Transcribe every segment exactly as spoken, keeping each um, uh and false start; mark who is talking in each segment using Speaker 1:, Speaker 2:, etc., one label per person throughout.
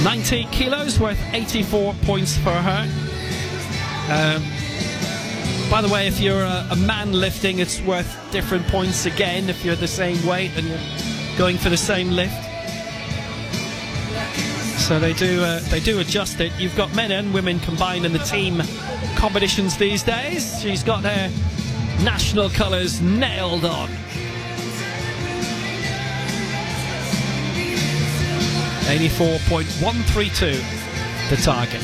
Speaker 1: ninety kilos, worth eighty-four points for her. Um, by the way, if you're a, a man lifting, it's worth different points again if you're the same weight and you're going for the same lift. So they do uh, they do adjust it. You've got men and women combined in the team competitions these days. She's got her national colours nailed on. eighty-four point one three two, the target.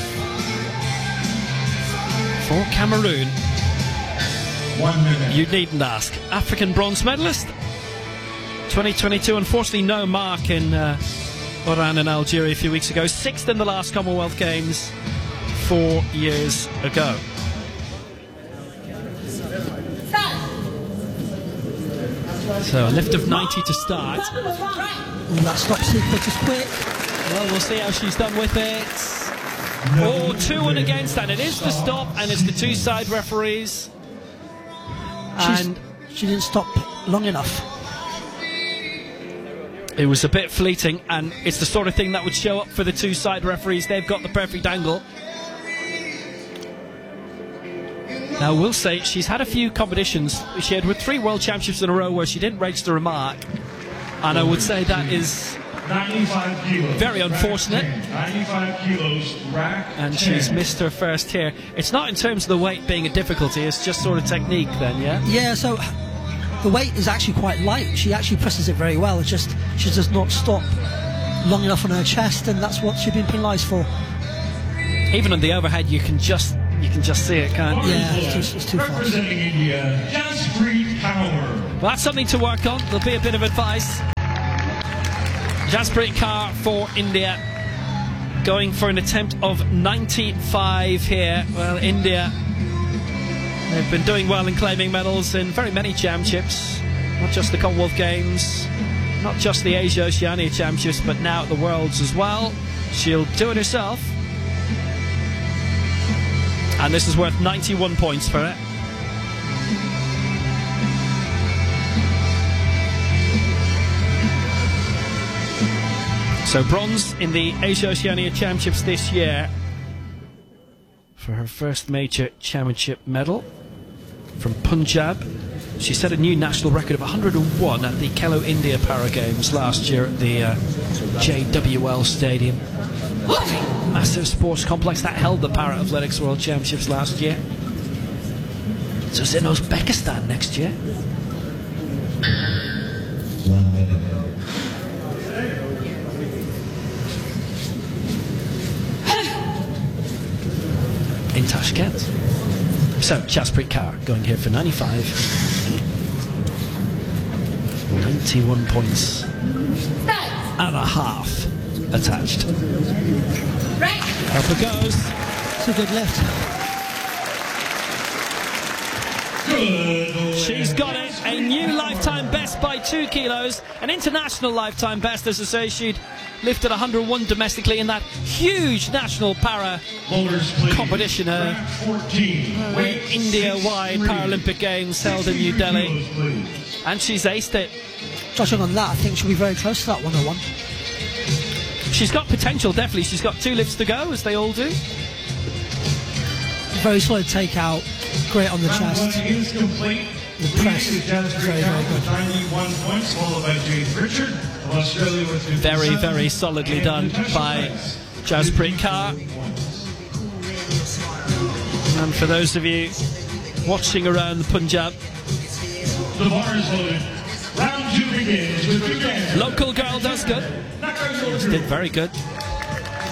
Speaker 1: For Cameroon,
Speaker 2: One minute.
Speaker 1: you needn't ask. African bronze medalist. twenty twenty-two, unfortunately no mark in uh, Oran and Algeria a few weeks ago. Sixth in the last Commonwealth Games four years ago. So a lift of ninety to start.
Speaker 3: And that stop sequence is quick.
Speaker 1: Well, we'll see how she's done with it. Oh, two and against, and it is the stop, and it's the two side referees.
Speaker 3: She's,
Speaker 1: And
Speaker 3: she didn't stop long enough.
Speaker 1: it was a bit fleeting, and it's the sort of thing that would show up for the two side referees. They've got the perfect angle. Now, we'll say she's had a few competitions. She had with three World Championships in a row where she didn't register a mark, and I would say that is
Speaker 2: ninety-five kilos.
Speaker 1: very unfortunate.
Speaker 2: ninety-five kilos, rack
Speaker 1: And
Speaker 2: ten.
Speaker 1: she's missed her first here. It's not in terms of the weight being a difficulty, it's just sort of technique then, yeah?
Speaker 3: Yeah, so the weight is actually quite light. She actually presses it very well. It's just she does not stop long enough on her chest, and that's what she's been penalised for.
Speaker 1: Even on the overhead, you can just you can just see it, can't you?
Speaker 3: Yeah, it's too, it's too fast.
Speaker 2: Representing India, Jasprit Kaur.
Speaker 1: Well, that's something to work on. There'll be a bit of advice. Jasprit Kaur for India, going for an attempt of ninety-five here. Well, India, they've been doing well in claiming medals in very many championships, not just the Commonwealth Games, not just the Asia Oceania Championships, but now at the Worlds as well. She'll do it herself. And this is worth ninety-one points for her. So bronze in the Asia Oceania Championships this year for her first major championship medal from Punjab. She set a new national record of one hundred and one at the Kelo India Para Games last year at the uh, J W L Stadium. Massive sports complex that held the Para Athletics World Championships last year. So it's in Uzbekistan next year.
Speaker 2: One minute.
Speaker 1: In Tashkent. So Jasprit Kaur going here for ninety-five. ninety-one points and a half attached. Up it goes.
Speaker 3: It's a good lift.
Speaker 1: She's got it. A new lifetime best by two kilos. An international lifetime best, as I say. She'd lifted one hundred and one domestically in that huge national para
Speaker 2: Voters, please.
Speaker 1: competition. Uh,
Speaker 2: Rack fourteen.
Speaker 1: uh,
Speaker 2: Weight
Speaker 1: India-wide
Speaker 2: sixty-three.
Speaker 1: Paralympic Games held in New
Speaker 2: sixty
Speaker 1: Delhi.
Speaker 2: kilos, please.
Speaker 1: And she's aced it.
Speaker 3: Judging on that, I think she'll be very close to that one oh one.
Speaker 1: She's got potential, definitely. She's got two lifts to go, as they all do.
Speaker 3: Very solid takeout. Great on the
Speaker 2: Round
Speaker 3: chest.
Speaker 2: one is complete.
Speaker 3: The press
Speaker 2: Leading is Jasprit
Speaker 3: very, very
Speaker 2: Kaur with ninety-one points, followed by Jade Richard of Australia with fifty-seven.
Speaker 1: Very, very solidly done by Jasprit Kaur. And for those of you watching around the Punjab,
Speaker 2: The bar is loaded. Round two begins with the
Speaker 1: local girl does good. Did very good.